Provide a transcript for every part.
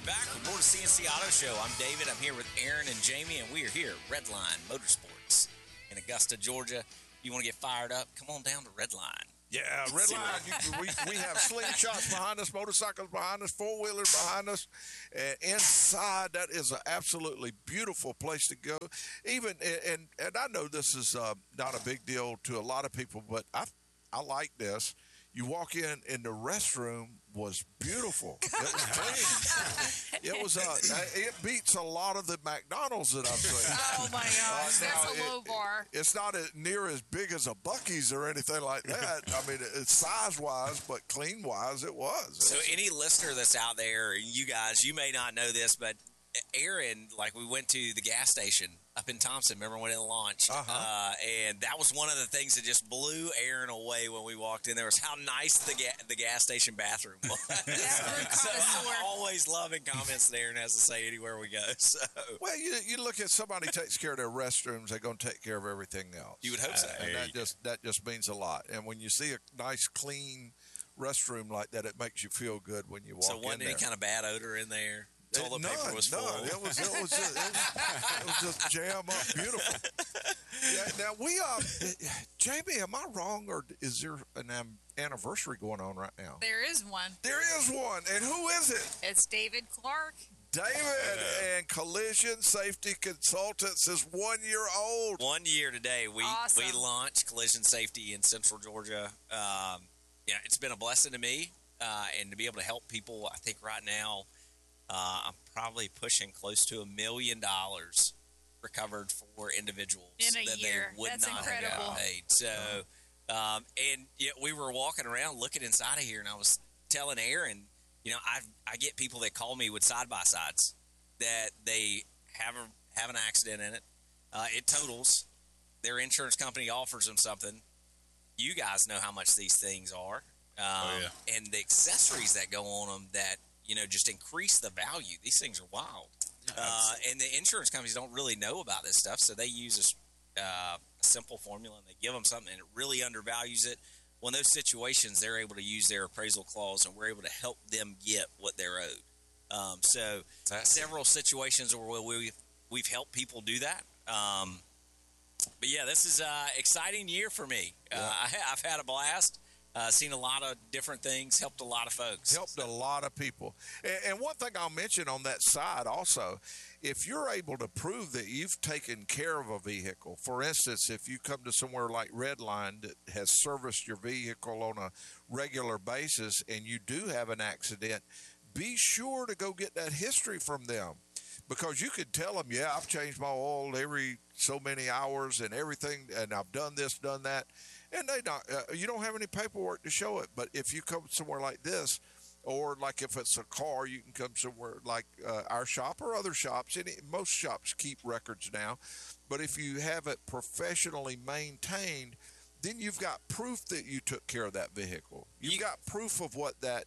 back with more of the CNC Auto Show. I'm David. I'm here with Aaron and Jamie, and we are here at Redline Motorsports in Augusta, Georgia. You want to get fired up? Come on down to Redline. Yeah, Redline. We have slingshots behind us, motorcycles behind us, four-wheelers behind us. And inside, that is an absolutely beautiful place to go. Even and I know this is not a big deal to a lot of people, but I like this. You walk in, and the restroom was beautiful. It was clean. It was. It beats a lot of the McDonald's that I've seen. Oh my gosh, that's a low bar. It's not near as big as a Buc-ee's or anything like that. I mean, it's size-wise, but clean-wise, it was. So, any listener that's out there, you guys, you may not know this, but Aaron, like, we went to the gas station up in Thompson. Remember when it launched? And that was one of the things that just blew Aaron away when we walked in there was how nice the gas station bathroom was. So I'm always loving comments that Aaron has to say anywhere we go. So, well, you look at somebody takes care of their restrooms, they're going to take care of everything else. You would hope so. And that just means a lot. And when you see a nice, clean restroom like that, it makes you feel good when you walk in there. So wasn't any kind of bad odor in there? Toilet paper was full. It was just jam up beautiful. Yeah, now Jamie, am I wrong, or is there an anniversary going on right now? There is one. There is one, and who is it? It's David Clark. David and Collision Safety Consultants is 1 year old. 1 year today. We launched Collision Safety in Central Georgia. It's been a blessing to me, and to be able to help people. I think right now, I'm probably pushing close to $1 million recovered for individuals in a that year. They would That's not incredible. have paid. So, and yet we were walking around looking inside of here, and I was telling Aaron, I get people that call me with side by sides that they have an accident in it. It totals. Their insurance company offers them something. You guys know how much these things are, and the accessories that go on them that just increase the value. These things are wild. And the insurance companies don't really know about this stuff, so they use a simple formula, and they give them something, and it really undervalues it. Well, in those situations, they're able to use their appraisal clause, and we're able to help them get what they're owed. So several situations where we've helped people do that. But, yeah, this is an exciting year for me. I've had a blast. Seen a lot of different things, helped a lot of folks. Helped a lot of people. And one thing I'll mention on that side also, if you're able to prove that you've taken care of a vehicle, for instance, if you come to somewhere like Redline that has serviced your vehicle on a regular basis and you do have an accident, be sure to go get that history from them. Because you could tell them, I've changed my oil every so many hours and everything, and I've done this, done that. And you don't have any paperwork to show it. But if you come somewhere like this, or like if it's a car, you can come somewhere like our shop or other shops. Most shops keep records now. But if you have it professionally maintained, then you've got proof that you took care of that vehicle. You've got proof of what that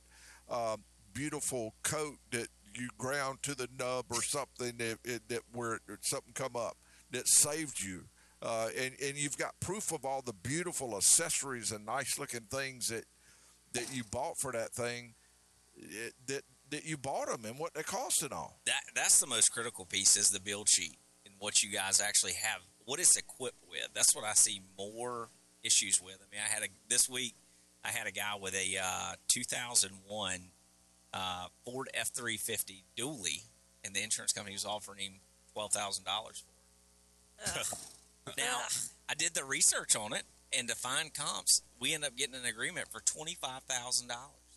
beautiful coat that you ground to the nub or something that where something come up that saved you. And you've got proof of all the beautiful accessories and nice looking things that you bought for that thing, that you bought them and what they cost and all. That's the most critical piece is the build sheet and what you guys actually have, what it's equipped with. That's what I see more issues with. I mean, this week I had a guy with a 2001 Ford F-350 dually, and the insurance company was offering him $12,000 for it. Now, I did the research on it, and to find comps, we ended up getting an agreement for $25,000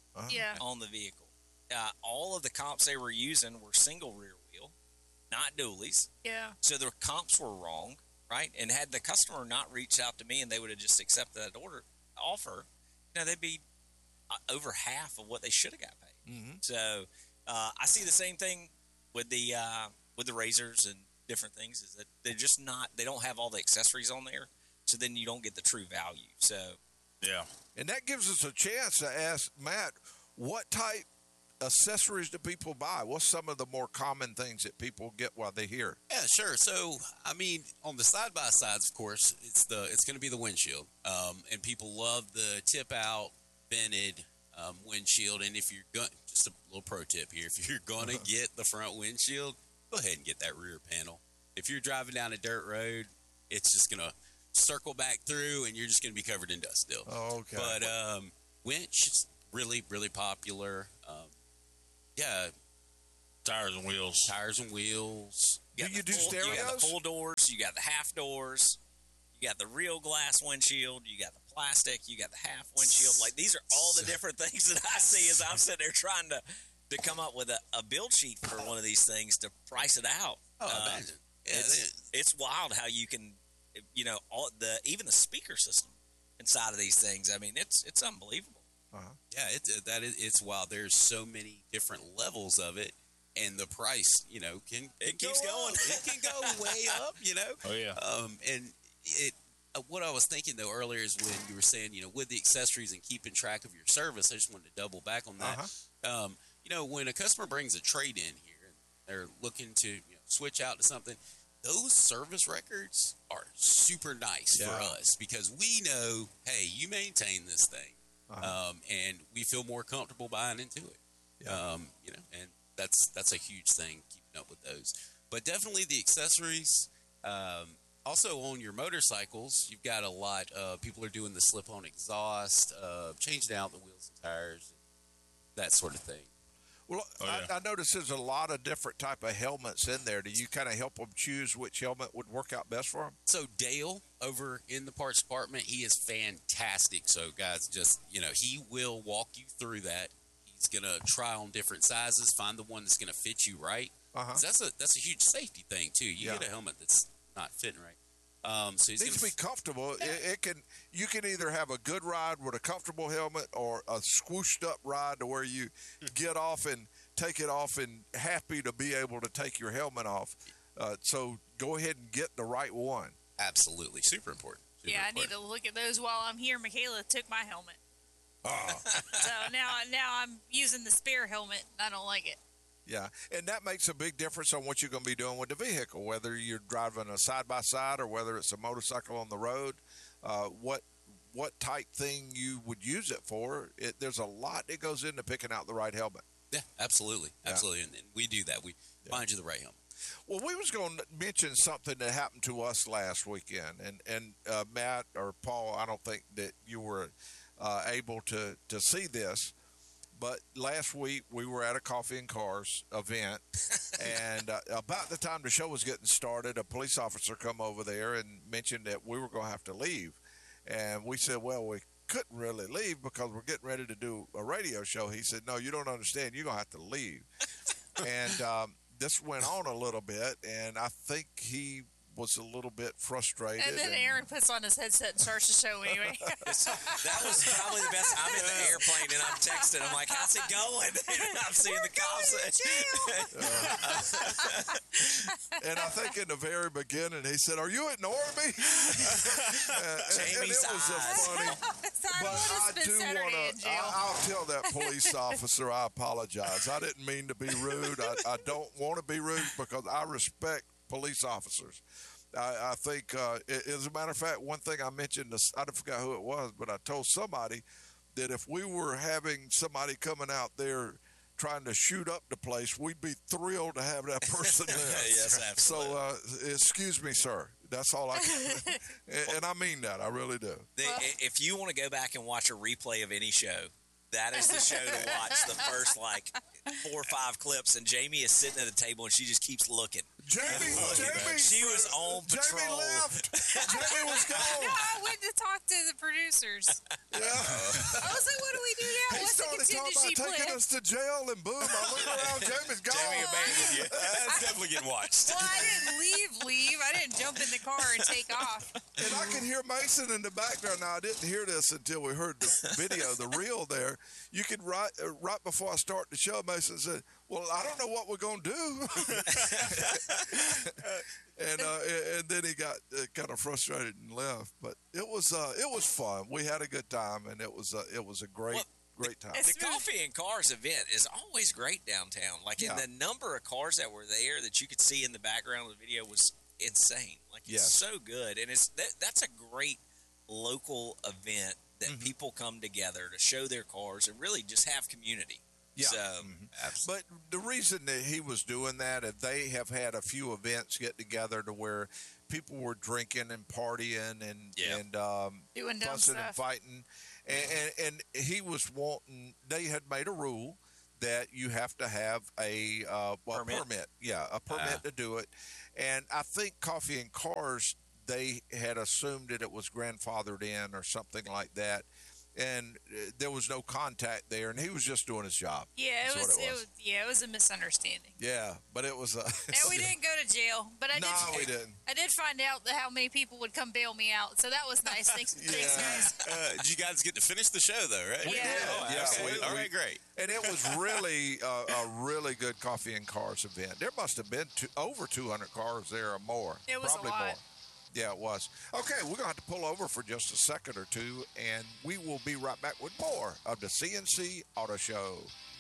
on the vehicle. All of the comps they were using were single rear wheel, not dualies. Yeah. So the comps were wrong, right? And had the customer not reached out to me and they would have just accepted that offer, they'd be over half of what they should have got paid. Mm-hmm. So I see the same thing with the razors and different things, is that they don't have all the accessories on there, so then you don't get the true value. So and that gives us a chance to ask Matt, what type accessories do people buy? What's some of the more common things that people get while they hear? Yeah, sure. So I mean, on the side by sides, of course, it's going to be the windshield, and people love the tip out vented windshield. And if you're just just a little pro tip here. If you're going to get the front windshield, go ahead and get that rear panel. If you're driving down a dirt road, it's just going to circle back through, and you're just going to be covered in dust still. Oh, okay. But winch is really, really popular. Yeah, Tires and wheels. Do you do You got the stereos? full doors. You got the half doors. You got the real glass windshield. You got the plastic. You got the half windshield. Like, these are all the different things that I see as I'm sitting there trying to come up with a build sheet for one of these things to price it out. imagine. Yeah, It's wild how you can, even the speaker system inside of these things. I mean, it's unbelievable. yeah, it's wild. There's so many different levels of it, and the price, can It keeps go going. up. It can go way up, Oh, yeah. And what I was thinking though earlier is when you were saying, with the accessories and keeping track of your service. I just wanted to double back on that. When a customer brings a trade in here and they're looking to switch out to something, those service records are super nice for us because we know, hey, you maintain this thing, and we feel more comfortable buying into it. And that's a huge thing, keeping up with those. But definitely the accessories. Also on your motorcycles, you've got a lot. People are doing the slip-on exhaust, changing out the wheels and tires, that sort of thing. Well, I noticed there's a lot of different type of helmets in there. Do you kind of help them choose which helmet would work out best for them? So Dale over in the parts department, he is fantastic. So guys, just he will walk you through that. He's gonna try on different sizes, find the one that's gonna fit you right. 'Cause that's a huge safety thing too. You get a helmet that's not fitting right. So he's It needs to be comfortable. You can either have a good ride with a comfortable helmet or a squooshed up ride to where you get off and take it off and happy to be able to take your helmet off. So go ahead and get the right one. absolutely super important. Super I need important. to look at those while I'm here. Michaela took my helmet. Oh. So now I'm using the spare helmet, and I don't like it. Yeah, and that makes a big difference on what you're going to be doing with the vehicle, whether you're driving a side-by-side or whether it's a motorcycle on the road. What type thing you would use it for. There's a lot that goes into picking out the right helmet. Yeah, absolutely. And we do that. We find you the right helmet. Well, we was going to mention something that happened to us last weekend, and Matt or Paul, I don't think that you were able to see this. But last week we were at a Coffee and Cars event, and about the time the show was getting started, a police officer come over there and mentioned that we were going to have to leave. And we said, well, we couldn't really leave because we're getting ready to do a radio show. He said, no, you don't understand. You're going to have to leave. And this went on a little bit, and I think he was a little bit frustrated. And then Aaron puts on his headset and starts the show anyway. That was probably the best. I'm in the airplane and I'm texting. I'm like, how's it going? And I'm seeing the cops. And I think in the very beginning, he said, are you at Norby? And it was a funny. But I do want to, I'll tell that police officer I apologize. I didn't mean to be rude. I don't want to be rude because I respect police officers. I think, as a matter of fact, one thing I mentioned, I forgot who it was, but I told somebody that if we were having somebody coming out there trying to shoot up the place, we'd be thrilled to have that person there. Yes, absolutely. So, excuse me, sir. That's all I can. And I mean that. I really do. If you want to go back and watch a replay of any show, that is the show to watch. The first 4 or 5 clips, and Jamie is sitting at the table and she just keeps looking. Jamie, She was on patrol. Jamie left. Jamie was No, gone. I went to talk to the producers. Yeah. I was like, what do we do now? He What's the started talking contingency about taking plan? us to jail, and boom, I look around, Jamie's gone. Jamie abandoned you. That's definitely getting watched. Well, I didn't leave. I didn't jump in the car and take off. And I can hear Mason in the background. Now, I didn't hear this until we heard the video, the reel there. You could, right before I start the show, Mason said, well, I don't know what we're going to do. And then he got kind of frustrated and left. But it was fun. We had a good time, and it was a great time. The Coffee and Cars event is always great downtown. And the number of cars that were there that you could see in the background of the video was insane. It's so good, and that's a great local event that people come together to show their cars and really just have community. Yeah. So, Absolutely. But the reason that he was doing that, is they have had a few events get together to where people were drinking and partying and Yeah. Doing dumb fussing and stuff. fighting, and he was wanting. They had made a rule that you have to have a permit. Yeah, a permit to do it. And I think Coffee and Cars, they had assumed that it was grandfathered in or something like that. And there was no contact there, and he was just doing his job. Yeah, That's it what was, it was. it was a misunderstanding. Yeah, but it was. And we didn't go to jail, but I No, did. we didn't. I did find out how many people would come bail me out, so that was nice. Thanks, guys. Did you guys get to finish the show though? Right? We did. Oh, Yeah, absolutely. All right, great. And it was really a really good Coffee and Cars event. There must have been over 200 cars there or more. It was a Probably lot. more. Yeah, it was. Okay, we're going to have to pull over for just a second or two, and we will be right back with more of the CNC Auto Show.